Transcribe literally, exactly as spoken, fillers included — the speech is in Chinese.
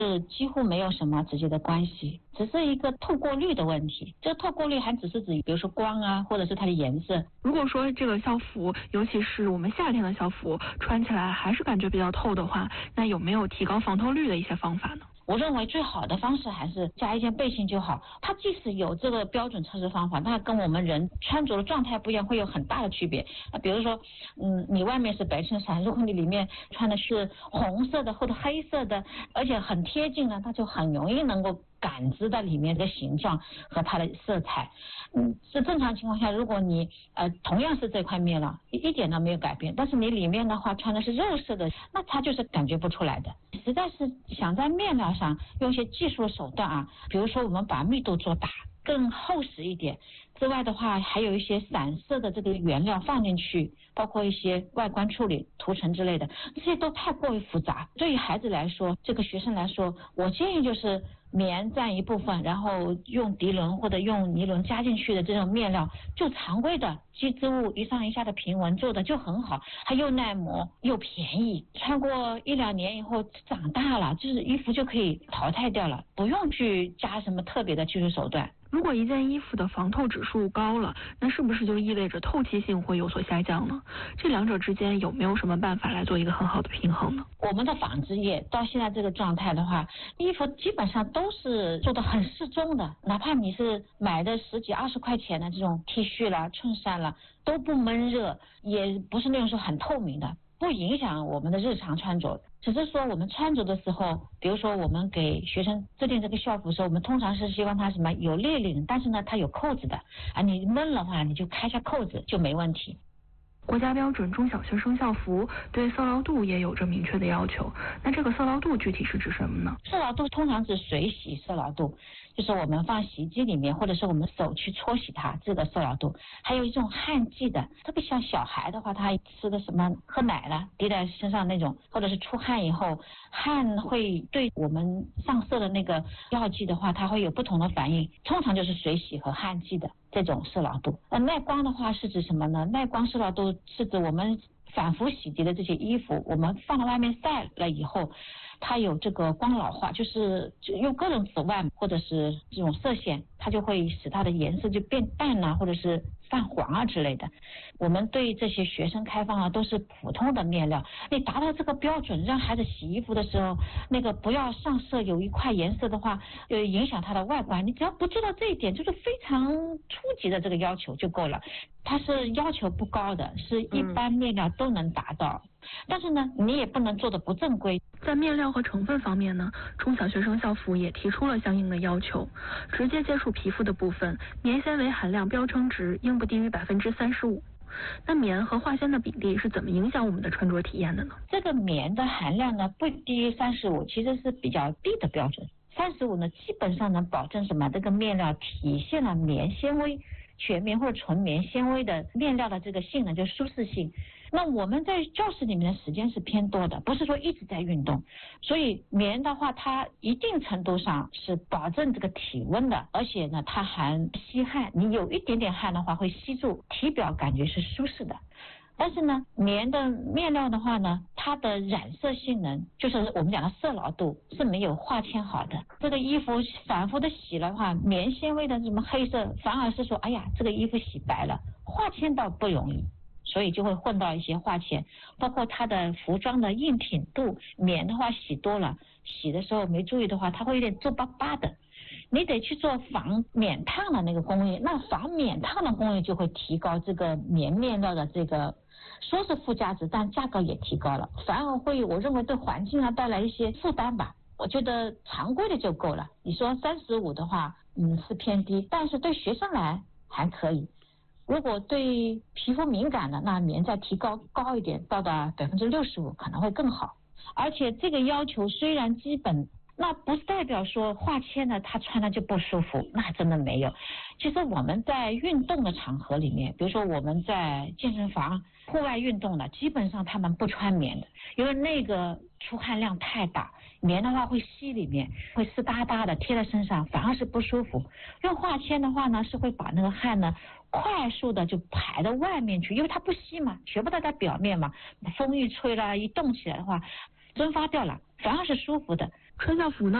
是几乎没有什么直接的关系，只是一个透过率的问题。这透过率还只是指比如说光啊，或者是它的颜色。 如果说这个校服，尤其是我们夏天的校服，穿起来还是感觉比较透的话，那有没有提高防透率的一些方法呢？ 我认为最好的方式还是加一件背心就好。它即使有这个标准测试方法，那跟我们人穿着的状态不一样，会有很大的区别。那比如说，嗯，你外面是白衬衫，如果你里面穿的是红色的或者黑色的，而且很贴近呢，它就很容易能够感知到里面的形状和它的色彩。嗯，是正常情况下，如果你呃同样是这块面料，一一点都没有改变，但是你里面的话穿的是肉色的，那它就是感觉不出来的。实在是想在面料上用一些技术手段啊，比如说我们把密度做大，更厚实一点。之外的话，还有一些散色的这个原料放进去，包括一些外观处理、涂层之类的，这些都太过于复杂。对于孩子来说，这个学生来说，我建议就是棉占一部分，然后用涤纶或者用尼龙加进去的这种面料，就常规的织织物一上一下的平纹做的就很好，它又耐磨又便宜，穿过一两年以后长大了，就是衣服就可以淘汰掉了，不用去加什么特别的技术手段。 如果一件衣服的防透指数高了，那是不是就意味着透气性会有所下降呢？这两者之间有没有什么办法来做一个很好的平衡呢？ 我们的纺织业到现在这个状态的话，衣服基本上都是做的很适中的，哪怕你是买的十几二十块钱的这种 T 恤啦、衬衫啦，都不闷热，也不是那种说很透明的，不影响我们的日常穿着。只是说我们穿着的时候，比如说我们给学生制定这个校服的时候，我们通常是希望它什么有裂领，但是呢它有扣子的啊，你闷的话你就开下扣子就没问题。 国家标准中小学生校服对色牢度也有着明确的要求，那这个色牢度具体是指什么呢？ 色牢度通常指水洗色牢度，就是我们放洗衣机里面，或者是我们手去搓洗它，这个色牢度。还有一种汗剂的，特别像小孩的话，他吃的什么喝奶了滴在身上那种，或者是出汗以后，汗会对我们上色的那个药剂的话，它会有不同的反应，通常就是水洗和汗剂的这种色牢度。那耐光的话是指什么呢？耐光色牢度是指我们反复洗涤的这些衣服，我们放到外面晒了以后，它有这个光老化，就是用各种紫外或者是这种色线，它就会使它的颜色就变淡啊，或者是泛黄啊之类的。我们对这些学生开放啊都是普通的面料，你达到这个标准，让孩子洗衣服的时候那个不要上色有一块颜色的话，呃影响它的外观，你只要不做到这一点，就是非常初级的这个要求就够了。它是要求不高的，是一般面料都能达到、嗯、但是呢你也不能做的不正规。 在面料和成分方面呢，中小学生校服也提出了相应的要求。直接接触皮肤的部分，棉纤维含量标称值应不低于百分之三十五。那棉和化纤的比例是怎么影响我们的穿着体验的呢？ 这个棉的含量呢不低于三十五，其实是比较低的标准。三十五呢基本上能保证什么？这个面料体现了棉纤维、全棉或者纯棉纤维的面料的这个性能，就是舒适性。那我们在教室里面的时间是偏多的，不是说一直在运动，所以棉的话它一定程度上是保证这个体温的，而且呢它还吸汗，你有一点点汗的话会吸住，体表感觉是舒适的。但是呢棉的面料的话呢，它的染色性能，就是我们讲的色牢度是没有化纤好的。这个衣服反复的洗的话，棉纤维的什么黑色反而是说哎呀这个衣服洗白了，化纤倒不容易，所以就会混到一些化纤。包括它的服装的硬挺度，棉的话洗多了，洗的时候没注意的话它会有点皱巴巴的，你得去做防免烫的那个工艺，那防免烫的工艺就会提高这个棉面料的这个说是附加值，但价格也提高了，反而会我认为对环境啊带来一些负担吧。我觉得常规的就够了，你说三十五的话嗯是偏低，但是对学生来还可以。如果对皮肤敏感的，那棉再提高高一点，到达百分之六十五可能会更好。而且这个要求虽然基本，那不代表说化纤呢他穿的就不舒服，那真的没有。其实我们在运动的场合里面，比如说我们在健身房户外运动的，基本上他们不穿棉的，因为那个出汗量太大，棉的话会吸里面，会湿哒哒的贴在身上，反而是不舒服。用化纤的话呢，是会把那个汗呢快速的就排到外面去，因为它不吸嘛，全部都在表面嘛，风一吹了一动起来的话蒸发掉了，反而是舒服的。 穿校服呢